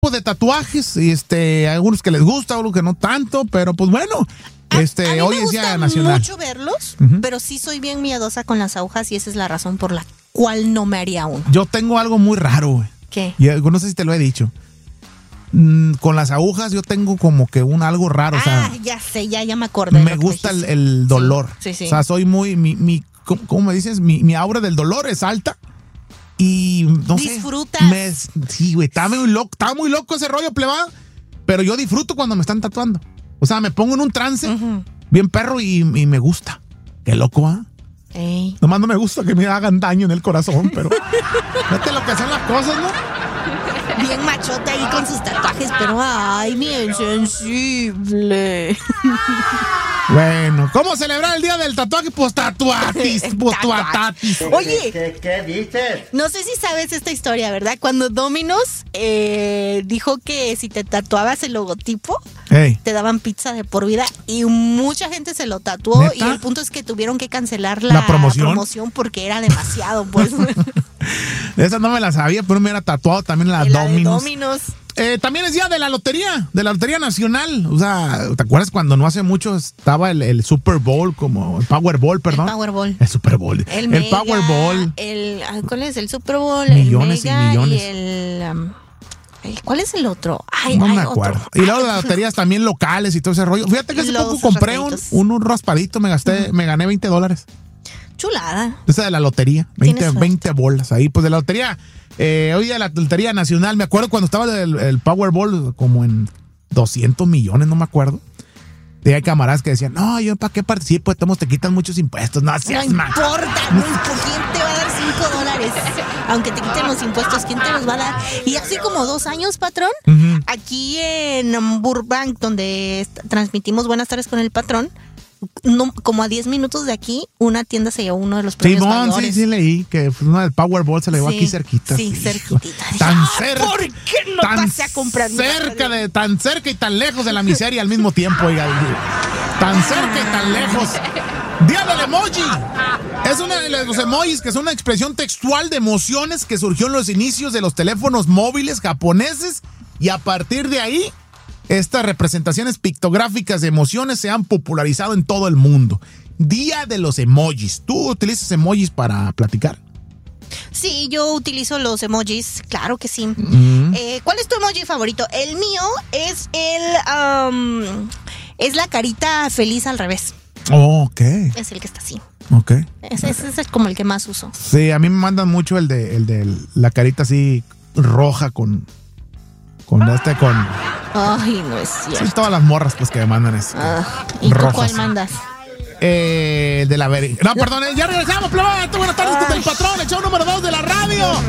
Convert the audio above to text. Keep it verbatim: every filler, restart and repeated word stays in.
de tatuajes, este, algunos que les gusta, algunos que no tanto, pero pues bueno, este, a, a mí hoy me es día gusta nacional. mucho verlos, uh-huh. pero sí soy bien miedosa con las agujas y esa es la razón por la cual no me haría uno. Yo tengo algo muy raro, güey. ¿Qué? Y, no sé si te lo he dicho. Mm, con las agujas yo tengo como que un algo raro, ah, o sea, ya sé, ya, ya me acordé. me gusta el, el dolor. Sí, sí, sí. O sea, soy muy, mi, mi ¿cómo, cómo me dices? Mi, mi aura del dolor es alta. Y no ¿Disfrutas? sé. Me, sí, güey, está muy loco, está muy loco ese rollo, plebada. Pero yo disfruto cuando me están tatuando. O sea, me pongo en un trance uh-huh. bien perro y, y me gusta. Qué loco, ¿ah? ¿eh? Ey. Nomás no me gusta que me hagan daño en el corazón, pero fíjate lo que son las cosas, ¿no? Bien machote ahí con sus tatuajes, pero ay, bien sensible. Bueno, ¿cómo celebrar el día del tatuaje? Pues tatuatis, pues tatuatis. Oye, ¿Qué, qué dices? No sé si sabes esta historia, ¿verdad? Cuando Domino's eh, dijo que si te tatuabas el logotipo, hey. te daban pizza de por vida y mucha gente se lo tatuó. ¿Neta? Y el punto es que tuvieron que cancelar la, ¿La promoción? promoción porque era demasiado, pues. Esa no me la sabía, pero me hubiera tatuado también la, la Domino's. Domino's. Eh, también es día de la lotería, de la Lotería Nacional. O sea, ¿te acuerdas cuando no hace mucho estaba el, el Super Bowl, como el Powerball, perdón? El Powerball. El Super Bowl. El, el Mega, Powerball. El, ¿Cuál es? El Super Bowl, millones el Mega y millones. Y el, um, el... ¿Cuál es el otro? Ay, no ay, me acuerdo. Otro. Y luego las loterías también locales y todo ese rollo. Fíjate que hace Los poco compré un, un, un raspadito, me gasté, uh-huh. me gané veinte dólares. Chulada. Esa de la lotería, veinte, veinte bolas ahí. Pues de la lotería, eh, hoy día la Lotería Nacional, me acuerdo cuando estaba el, el Powerball como en doscientos millones, no me acuerdo. Y hay camaradas que decían, no, yo para qué participo, estamos, te quitan muchos impuestos. No seas No mal. importa, no importa, ¿quién te va a dar cinco dólares? Aunque te quiten los impuestos, ¿quién te los va a dar? Y hace como dos años, patrón, uh-huh. aquí en Burbank, donde transmitimos Buenas Tardes con el Patrón, no, como a diez minutos de aquí, una tienda se llevó uno de los premios sí, bon, mayores. Sí, sí, leí que una del Powerball se le llevó sí, aquí cerquita. Sí, sí, cerquitita. Tan ah, cerca. ¿Por qué no tan pasé a comprar? Cerca de, tan cerca y tan lejos de la miseria al mismo tiempo, oiga. Tan cerca y tan lejos. Día del emoji. Es uno de los emojis que es una expresión textual de emociones que surgió en los inicios de los teléfonos móviles japoneses y a partir de ahí estas representaciones pictográficas de emociones se han popularizado en todo el mundo. Día de los emojis. ¿Tú utilizas emojis para platicar? Sí, yo utilizo los emojis, claro que sí. Mm. Eh, ¿Cuál es tu emoji favorito? El mío es el... Um, es la carita feliz al revés. Oh, ok. Es el que está así. Ok. Ese, ese es como el que más uso. Sí, a mí me mandan mucho el de, el de la carita así roja con... Con este, con... Ay, no es cierto. Sí, todas las morras pues que me mandan eso. Ah, ¿y tú rojas. Cuál mandas? Eh, de la ver... No, perdón, ya regresamos, plebada. Buenas tardes con el Patrón, el show número dos de la radio.